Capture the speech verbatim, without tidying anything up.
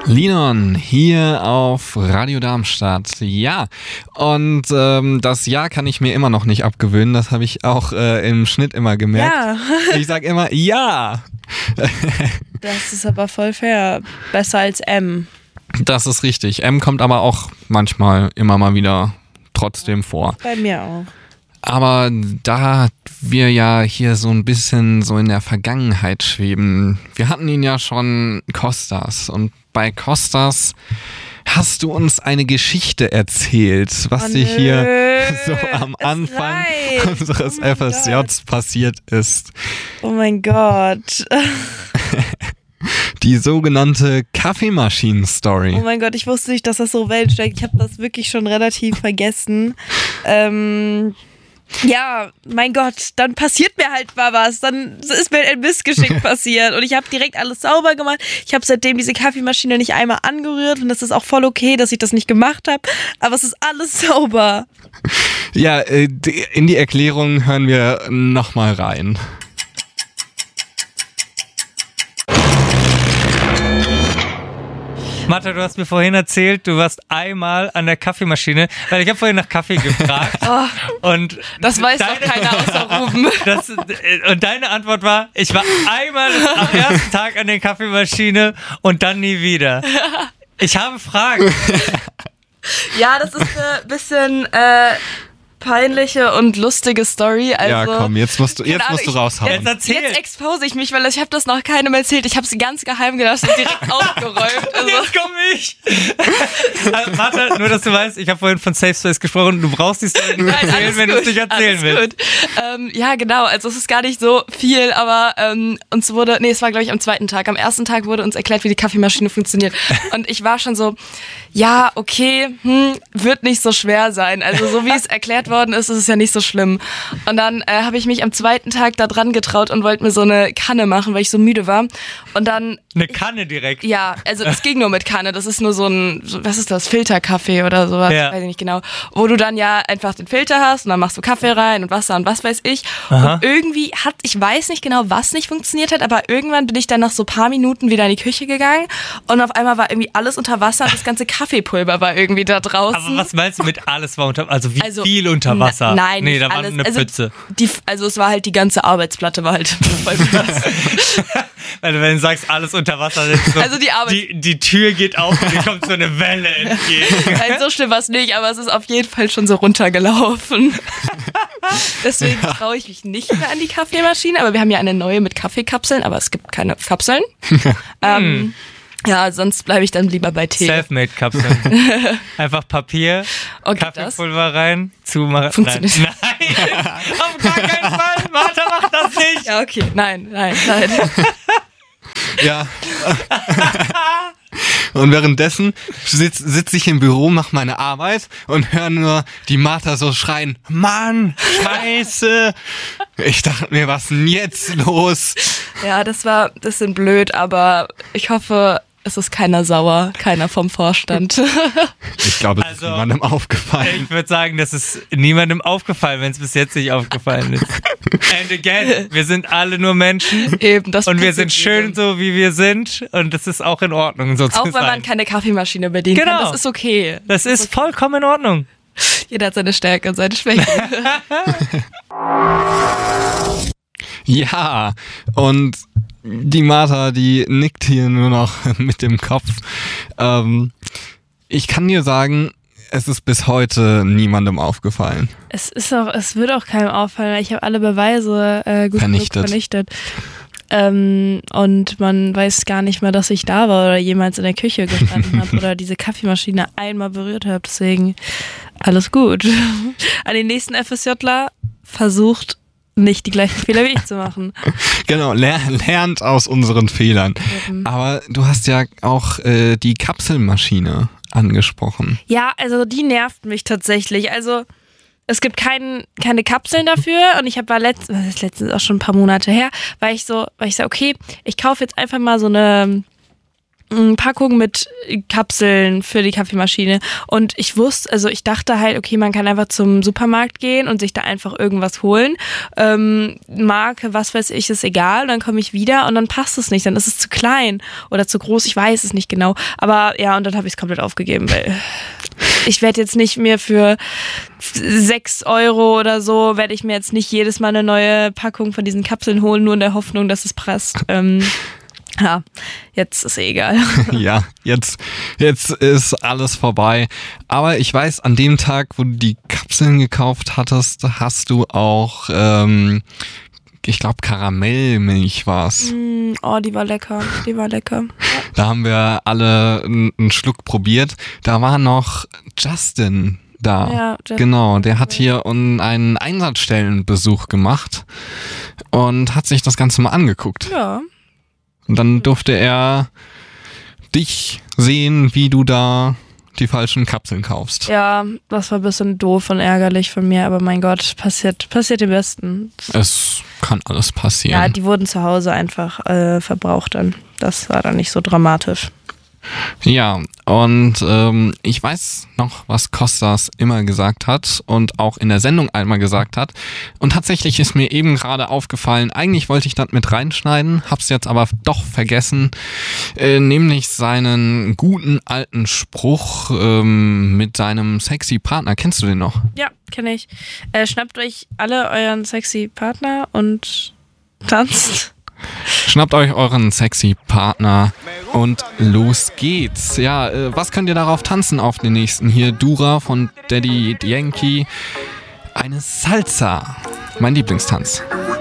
Linon hier auf Radio Darmstadt. Ja, und ähm, das Ja kann ich mir immer noch nicht abgewöhnen. Das habe ich auch äh, im Schnitt immer gemerkt. Ja. Ich sage immer Ja. Das ist aber voll fair. Besser als M. Das ist richtig. M kommt aber auch manchmal immer mal wieder trotzdem vor. Bei mir auch. Aber da wir ja hier so ein bisschen so in der Vergangenheit schweben, wir hatten ihn ja schon Kostas und bei Kostas hast du uns eine Geschichte erzählt, was Oh, dir nö. hier so am Es Anfang reicht. unseres Oh mein F S Js Gott. passiert ist. Oh mein Gott. Die sogenannte Kaffeemaschinen-Story. Oh mein Gott, ich wusste nicht, dass das so weltsteckt. Ich habe das wirklich schon relativ vergessen. Ähm... Ja, mein Gott, dann passiert mir halt mal was. Dann ist mir ein Missgeschick passiert und ich habe direkt alles sauber gemacht. Ich habe seitdem diese Kaffeemaschine nicht einmal angerührt und das ist auch voll okay, dass ich das nicht gemacht habe. Aber es ist alles sauber. Ja, äh, die- in die Erklärung hören wir nochmal rein. Martha, du hast mir vorhin erzählt, du warst einmal an der Kaffeemaschine, weil ich habe vorhin nach Kaffee gefragt. Und Das weiß doch keiner außer Ruben. Das, und deine Antwort war, ich war einmal am ersten Tag an der Kaffeemaschine und dann nie wieder. Ich habe Fragen. Ja, das ist eine bisschen äh, peinliche und lustige Story. Also, Ja, komm, jetzt musst du, jetzt keine musst du Ahnung, raushauen. Jetzt erzähl. Jetzt expose ich mich, weil ich habe das noch keinem erzählt. Ich habe es ganz geheim gelassen und direkt aufgeräumt. Also, Jetzt komme ich. Also, Martha, nur dass du weißt, ich habe vorhin von Safe Space gesprochen. Du brauchst die Story nicht Nein, erzählen, alles wenn du es gut, nicht erzählen alles willst. Gut. Ähm, ja, genau. Also es ist gar nicht so viel, aber ähm, uns wurde, nee, es war glaube ich am zweiten Tag. Am ersten Tag wurde uns erklärt, wie die Kaffeemaschine funktioniert. Und ich war schon so, ja, okay, hm, wird nicht so schwer sein. Also so wie es erklärt worden ist, ist es ja nicht so schlimm. Und dann äh, habe ich mich am zweiten Tag da dran getraut und wollte mir so eine Kanne machen, weil ich so müde war. Und dann Eine Kanne direkt. ja, also das ging nur mit Kanne. Das ist nur so ein, so, was ist das, Filterkaffee oder sowas, Ja. weiß ich nicht genau. Wo du dann ja einfach den Filter hast und dann machst du Kaffee rein und Wasser und was weiß ich. Aha. Und irgendwie hat, ich weiß nicht genau, was nicht funktioniert hat, aber irgendwann bin ich dann nach so paar Minuten wieder in die Küche gegangen und auf einmal war irgendwie alles unter Wasser und das ganze Kaffeepulver war irgendwie da draußen. Aber was meinst du mit alles war unter Also wie Also, viel unter Wasser? na- nein, Nee, nicht da war alles. eine also, Pfütze. Die, also es war halt die ganze Arbeitsplatte war halt voll mit Wasser. Weil wenn du sagst, alles unter Wasser, dann ist so, Also die Arbeit- die, die Tür geht auf und dir kommt so eine Welle entgegen. Nein, so schlimm war es nicht, aber es ist auf jeden Fall schon so runtergelaufen. Deswegen traue ich mich nicht mehr an die Kaffeemaschine, aber wir haben ja eine neue mit Kaffeekapseln, aber es gibt keine Kapseln. ähm, ja, sonst bleibe ich dann lieber bei Tee. Selfmade-Kapseln. Einfach Papier, Oh, geht das? Kaffeepulver rein, zumachen. Funktioniert. Nein, nein, auf gar keinen Fall. Martha macht das nicht. Ja, okay. Nein, nein, nein. Ja. Und währenddessen sitze sitz ich im Büro, mache meine Arbeit und höre nur die Martha so schreien, Mann, scheiße. Ich dachte mir, was ist denn jetzt los? Ja, das war ein bisschen blöd, aber ich hoffe, es ist keiner sauer, keiner vom Vorstand. Ich glaube, es Also, ist niemandem aufgefallen. Ich würde sagen, das ist niemandem aufgefallen, wenn es bis jetzt nicht aufgefallen ist. And again, wir sind alle nur Menschen. Eben, das Und wir passiert sind schön jedem. so, wie wir sind. Und das ist auch in Ordnung, so zu Auch wenn man sein. keine Kaffeemaschine bedienen Genau. kann, das ist okay. Das ist vollkommen in Ordnung. Jeder hat seine Stärke und seine Schwäche. Ja, und die Martha, die nickt hier nur noch mit dem Kopf. Ähm, ich kann dir sagen, es ist bis heute niemandem aufgefallen. Es ist auch, es wird auch keinem auffallen, weil ich habe alle Beweise äh, gut Vernichtet. genug vernichtet. Ähm, und man weiß gar nicht mehr, dass ich da war oder jemals in der Küche gestanden habe oder diese Kaffeemaschine einmal berührt habe. Deswegen alles gut. An den nächsten FSJler versucht nicht die gleichen Fehler wie ich zu machen. Genau, ler lernt aus unseren Fehlern. Eben. Aber du hast ja auch äh, die Kapselmaschine angesprochen. Ja, also die nervt mich tatsächlich. Also es gibt kein, keine Kapseln dafür und ich habe war letzt, das ist letztens auch schon ein paar Monate her, weil ich so, weil ich so, okay, ich kaufe jetzt einfach mal so eine eine Packung mit Kapseln für die Kaffeemaschine. Und ich wusste, also ich dachte halt, okay, man kann einfach zum Supermarkt gehen und sich da einfach irgendwas holen. Ähm, Marke, was weiß ich, ist egal. Und dann komme ich wieder und dann passt es nicht. Dann ist es zu klein oder zu groß. Ich weiß es nicht genau. Aber ja, und dann habe ich es komplett aufgegeben, weil ich werde jetzt nicht mehr für sechs Euro oder so, werde ich mir jetzt nicht jedes Mal eine neue Packung von diesen Kapseln holen, nur in der Hoffnung, dass es passt. Ähm, Ja, jetzt ist eh egal. Ja, jetzt, jetzt ist alles vorbei. Aber ich weiß, an dem Tag, wo du die Kapseln gekauft hattest, hast du auch, ähm, ich glaube, Karamellmilch war's. Mm, oh, die war lecker, die war lecker. Da haben wir alle einen Schluck probiert. Da war noch Justin da. Ja, Justin. Genau, der hat hier einen Einsatzstellenbesuch gemacht und hat sich das Ganze mal angeguckt. Ja. Und dann durfte er dich sehen, wie du da die falschen Kapseln kaufst. Ja, das war ein bisschen doof und ärgerlich von mir, aber mein Gott, passiert, passiert dem Besten. Es kann alles passieren. Ja, die wurden zu Hause einfach äh, verbraucht dann. Das war dann nicht so dramatisch. Ja, und ähm, ich weiß noch, was Kostas immer gesagt hat und auch in der Sendung einmal gesagt hat. Und tatsächlich ist mir eben gerade aufgefallen, eigentlich wollte ich das mit reinschneiden, hab's jetzt aber doch vergessen, äh, nämlich seinen guten alten Spruch ähm, mit seinem sexy Partner. Kennst du den noch? Ja, kenne ich. Äh, schnappt euch alle euren sexy Partner und tanzt. Schnappt euch euren sexy Partner und los geht's. Ja, äh, was könnt ihr darauf tanzen auf den nächsten? Hier Dura von Daddy Yankee. Eine Salsa. Mein Lieblingstanz.